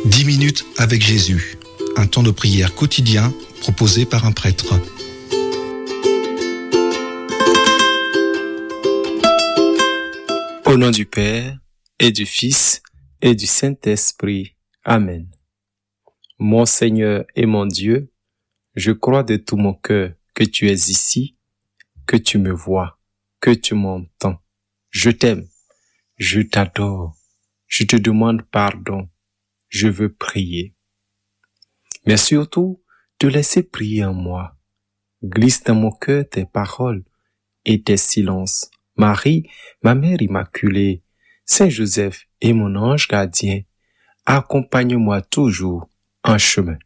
10 minutes avec Jésus, un temps de prière quotidien proposé par un prêtre. Au nom du Père, et du Fils, et du Saint-Esprit. Amen. Mon Seigneur et mon Dieu, je crois de tout mon cœur que tu es ici, que tu me vois, que tu m'entends. Je t'aime, je t'adore, je te demande pardon, je veux prier. Mais surtout, te laisser prier en moi. Glisse dans mon cœur tes paroles et tes silences. Marie, ma mère immaculée, Saint Joseph et mon ange gardien, accompagne-moi toujours en chemin.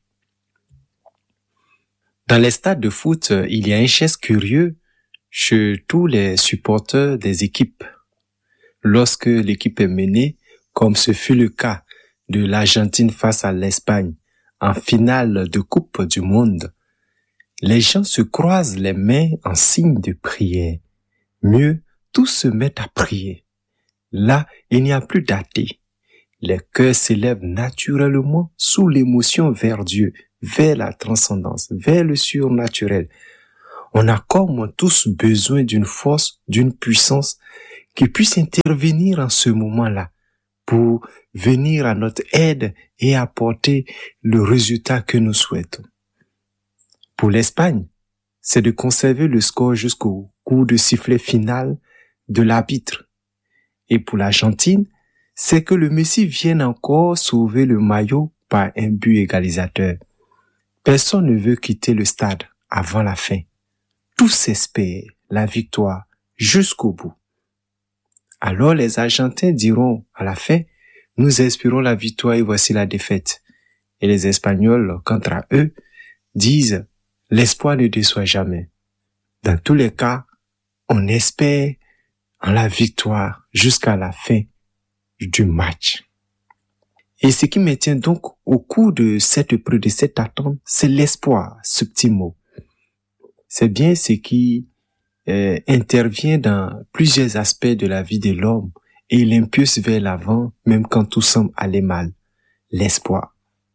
Dans les stades de foot, il y a un geste curieux chez tous les supporters des équipes. Lorsque l'équipe est menée, comme ce fut le cas de l'Argentine face à l'Espagne en finale de Coupe du Monde, les gens se croisent les mains en signe de prière. Mieux, tous se mettent à prier. Là, il n'y a plus d'athées. Les cœurs s'élèvent naturellement sous l'émotion vers Dieu, vers la transcendance, vers le surnaturel. On a comme tous besoin d'une force, d'une puissance qui puisse intervenir en ce moment-là pour venir à notre aide et apporter le résultat que nous souhaitons. Pour l'Espagne, c'est de conserver le score jusqu'au coup de sifflet final de l'arbitre. Et pour l'Argentine, c'est que le Messi vienne encore sauver le maillot par un but égalisateur. Personne ne veut quitter le stade avant la fin. Tous espèrent la victoire jusqu'au bout. Alors les Argentins diront à la fin, nous espérons la victoire et voici la défaite. Et les Espagnols, quant à eux, disent, l'espoir ne déçoit jamais. Dans tous les cas, on espère en la victoire jusqu'à la fin du match. Et ce qui me tient donc au cours de cette épreuve, de cette attente, c'est l'espoir, ce petit mot. C'est bien ce qui intervient dans plusieurs aspects de la vie de l'homme et il impulse vers l'avant même quand tout semble aller mal. L'espoir.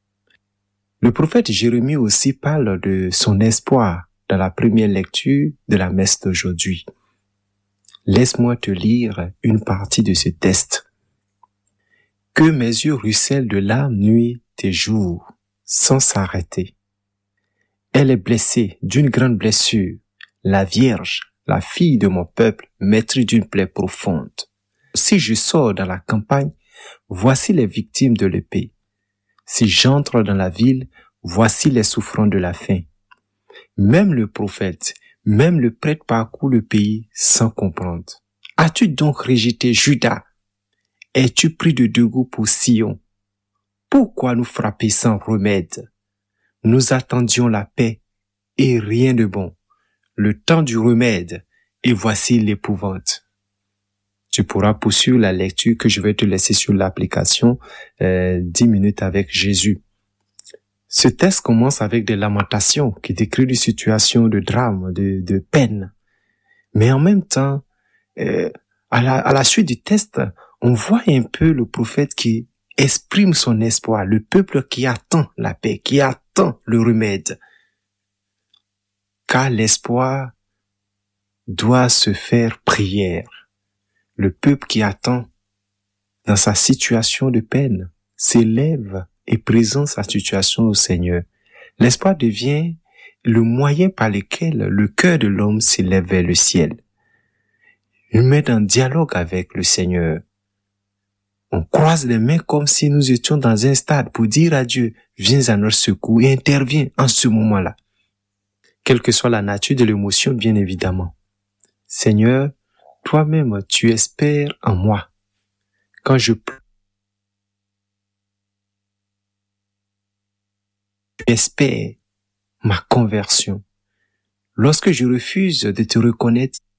Le prophète Jérémie aussi parle de son espoir dans la première lecture de la messe d'aujourd'hui. Laisse-moi te lire une partie de ce texte. Que mes yeux ruissellent de larmes nuit et jour, sans s'arrêter. Elle est blessée d'une grande blessure, la Vierge, la fille de mon peuple, maîtrise d'une plaie profonde. Si je sors dans la campagne, voici les victimes de l'épée. Si j'entre dans la ville, voici les souffrants de la faim. Même le prophète, même le prêtre parcourt le pays sans comprendre. As-tu donc rejeté Juda? Es-tu pris de dégoût pour Sion? Pourquoi nous frapper sans remède? Nous attendions la paix et rien de bon. Le temps du remède et voici l'épouvante. Tu pourras poursuivre la lecture que je vais te laisser sur l'application 10 minutes avec Jésus. Ce texte commence avec des lamentations qui décrivent une situation de drame, de peine. Mais en même temps, à la suite du texte, on voit un peu le prophète qui exprime son espoir, le peuple qui attend la paix, qui attend le remède. Car l'espoir doit se faire prière. Le peuple qui attend dans sa situation de peine s'élève et présente sa situation au Seigneur. L'espoir devient le moyen par lequel le cœur de l'homme s'élève vers le ciel. Il met en dialogue avec le Seigneur. On croise les mains comme si nous étions dans un stade pour dire à Dieu, viens à notre secours et interviens en ce moment-là. Quelle que soit la nature de l'émotion, bien évidemment. Seigneur, toi-même, tu espères en moi. Quand je espère ma conversion. Lorsque je refuse de te reconnaître,